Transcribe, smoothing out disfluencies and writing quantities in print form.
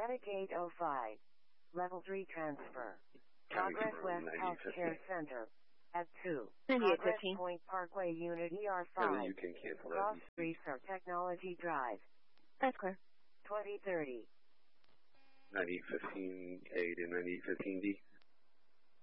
Static 805. Level 3 transfer. Progress West Healthcare Center. At 2. Progress 9815. Point Parkway Unit And then ER5. you can cancel Cross that. Research Technology Drive. That's clear. 2030. 9815A to 9815D.